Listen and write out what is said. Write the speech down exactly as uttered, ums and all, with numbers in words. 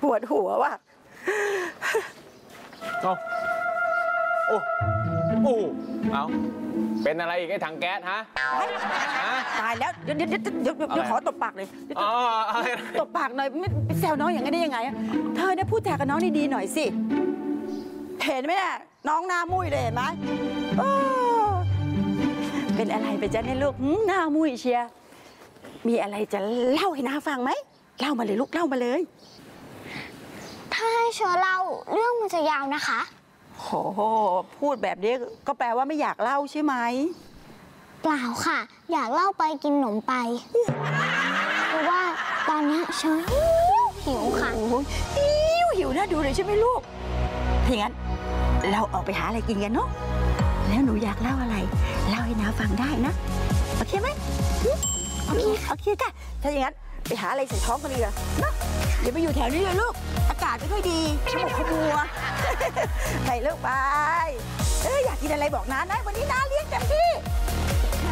วดหัวว่ะเอาโอ้โอ้เอาเป็นอะไรอีกไอ้ถังแก๊สฮะตายแล้วเดี๋ยวเดี๋ยวเดี๋ยวเดี๋ยวขอตบปากเลยอ๋ออะไรตบปากหน่อยไม่ไปแซวน้องอย่างนี้ได้ยังไงเธอเนี่ยพูดแทนกับน้องดีๆหน่อยสิเห็นไหมเนี่ยน้องหน้ามุ้ยเลยเห็นไหมเป็นอะไรไปจ๊ะเนี่ยลูกหน้ามุ้ยเชียร์มีอะไรจะเล่าให้น้าฟังไหมเล่ามาเลยลูกเล่ามาเลยถ้าให้เชอเล่าเรื่องมันจะยาวนะคะโอ้โหพูดแบบนี้ก็แปลว่าไม่อยากเล่าใช่ไหมเปล่าค่ะอยากเล่าไปกินขนมไปเพราะว่าตอนนี้เชอหิวค่ะหิวหิวน่าดูเลยใช่ไหมลูกถ้าอย่างนั้นเราออกไปหาอะไรกินกันเนาะแล้วหนูอยากเล่าอะไรเล่าให้น้าฟังได้นะโอเคไหมโอเคโอเคค่ะถ้าอย่างนั้นไปหาอะไรใส่ท้องกันเลยนะอย่าไปอยู่แถวนี้เลยลูกอากาศไม่ค่อยดีขมุกขมัวไปลูกไปเอออยากกินอะไรบอกน้านะวันนี้น้าเลี้ยง